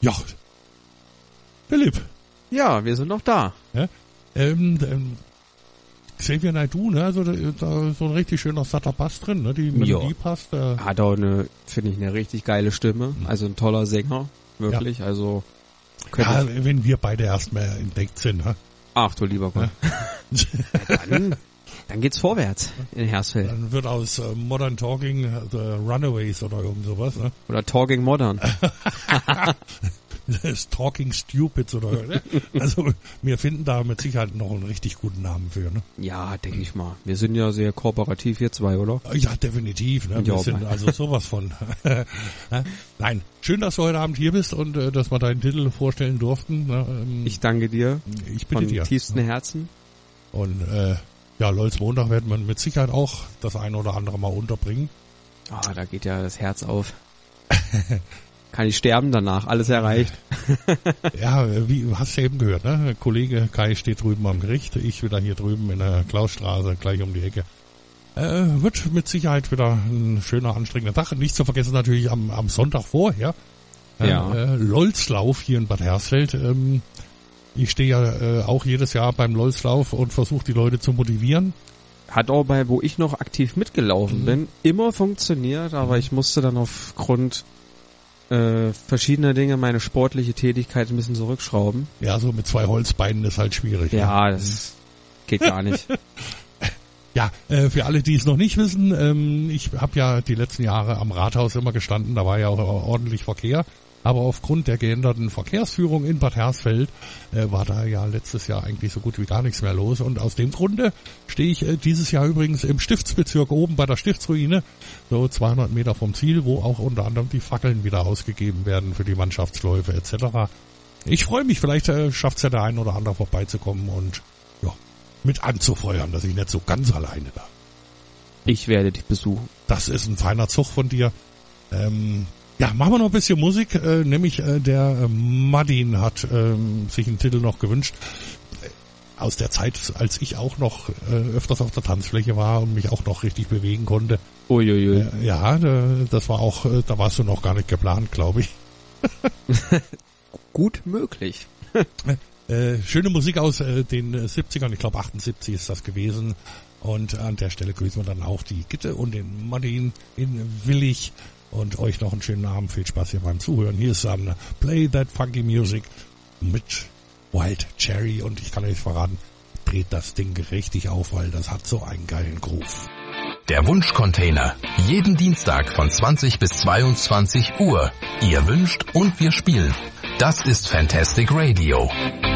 Ja. Philipp. Ja, wir sind noch da. Ja, Xavier Naidoo, ne? Also da so ein richtig schöner satter Bass drin, ne? Die Melodie passt. Hat auch finde ich, eine richtig geile Stimme. Also ein toller Sänger, wirklich. Ja. Also wenn wir beide erstmal entdeckt sind, ne? Ach du lieber Gott. Ja, dann geht's vorwärts in Hersfeld. Dann wird aus Modern Talking The Runaways oder irgend sowas, ne? Oder Talking Modern. Das ist Talking Stupids oder, ne? Also wir finden da mit Sicherheit noch einen richtig guten Namen für, ne? Ja, denke ich mal. Wir sind ja sehr kooperativ hier zwei, oder? Ja, definitiv, ne? Wir sind also sowas von. Nein, schön, dass du heute Abend hier bist und dass wir deinen Titel vorstellen durften. Ne? Ich danke dir. Ich bitte dir. Von tiefstem Herzen. Und ja, LOLs Montag werden wir mit Sicherheit auch das eine oder andere mal unterbringen. Ah, da geht ja das Herz auf. Kann ich sterben danach, alles erreicht. Ja, wie hast du eben gehört, ne? Kollege Kai steht drüben am Gericht, ich wieder hier drüben in der Klausstraße, gleich um die Ecke. Wird mit Sicherheit wieder ein schöner, anstrengender Tag. Nicht zu vergessen natürlich am Sonntag vorher. LOLslauf hier in Bad Hersfeld. Ich stehe ja auch jedes Jahr beim LOLslauf und versuche die Leute zu motivieren. Hat auch wo ich noch aktiv mitgelaufen bin, immer funktioniert, aber ich musste dann aufgrund verschiedene Dinge, meine sportliche Tätigkeit ein bisschen zurückschrauben. Ja, so mit 2 Holzbeinen ist halt schwierig. Ja, das geht gar nicht. Ja, für alle, die es noch nicht wissen, ich habe ja die letzten Jahre am Rathaus immer gestanden, da war ja auch ordentlich Verkehr. Aber aufgrund der geänderten Verkehrsführung in Bad Hersfeld war da ja letztes Jahr eigentlich so gut wie gar nichts mehr los. Und aus dem Grunde stehe ich dieses Jahr übrigens im Stiftsbezirk oben bei der Stiftsruine, so 200 Meter vom Ziel, wo auch unter anderem die Fackeln wieder ausgegeben werden für die Mannschaftsläufe etc. Ich freue mich, vielleicht schafft es ja der ein oder andere vorbeizukommen und ja, mit anzufeuern, dass ich nicht so ganz alleine da. Ich werde dich besuchen. Das ist ein feiner Zug von dir. Ja, machen wir noch ein bisschen Musik, nämlich der Madin hat sich einen Titel noch gewünscht, aus der Zeit, als ich auch noch öfters auf der Tanzfläche war und mich auch noch richtig bewegen konnte. Uiuiui. Ja, das war auch, da warst du noch gar nicht geplant, glaube ich. Gut möglich. Schöne Musik aus den 70ern, ich glaube 78 ist das gewesen. Und an der Stelle grüßen wir dann auch die Gitte und den Madin in Willig. Und euch noch einen schönen Abend. Viel Spaß hier beim Zuhören. Hier ist dann Play That Funky Music mit Wild Cherry. Und ich kann euch verraten, dreht das Ding richtig auf, weil das hat so einen geilen Groove. Der Wunschcontainer. Jeden Dienstag von 20 bis 22 Uhr. Ihr wünscht und wir spielen. Das ist Fantastic Radio.